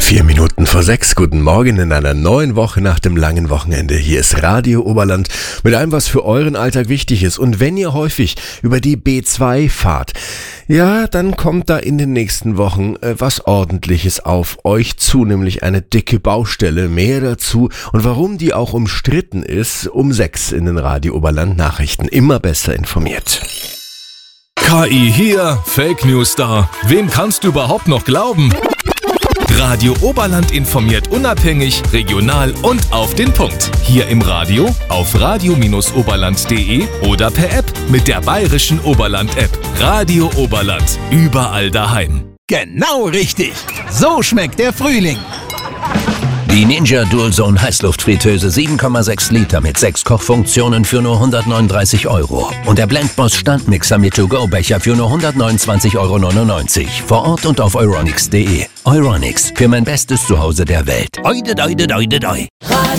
5:04. Guten Morgen in einer neuen Woche nach dem langen Wochenende. Hier ist Radio Oberland mit allem, was für euren Alltag wichtig ist. Und wenn ihr häufig über die B2 fahrt, ja, dann kommt da in den nächsten Wochen was Ordentliches auf euch zu, nämlich eine dicke Baustelle. Mehr dazu und warum die auch umstritten ist, um 6 in den Radio Oberland Nachrichten. Immer besser informiert. KI hier, Fake News da. Wem kannst du überhaupt noch glauben? Radio Oberland informiert unabhängig, regional und auf den Punkt. Hier im Radio, auf radio-oberland.de oder per App mit der bayerischen Oberland-App. Radio Oberland, überall daheim. Genau richtig. So schmeckt der Frühling. Die Ninja Dualzone Heißluftfritteuse 7,6 Liter mit 6 Kochfunktionen für nur 139 €. Und der Blendboss Standmixer mit To-Go-Becher für nur 129,99 €. Vor Ort und auf euronics.de. Euronics, für mein bestes Zuhause der Welt. Oide, oide, oide, oide.